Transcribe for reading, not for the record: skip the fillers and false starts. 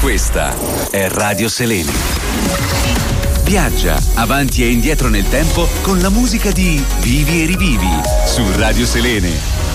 Questa è Radio Selene. Viaggia avanti e indietro nel tempo con la musica di Vivi e Rivivi su Radio Selene.